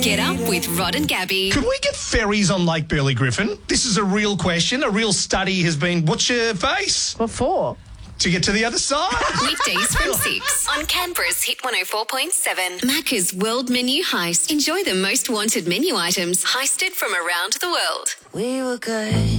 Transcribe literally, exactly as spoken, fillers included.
Get up with Rod and Gabby. Could we get ferries on Lake Burley Griffin? This is a real question. A real study has been... What's your face? What for? To get to the other side. Weekdays from six on Canberra's Hit one oh four point seven. Macca's World Menu Heist. Enjoy the most wanted menu items heisted from around the world. We were good.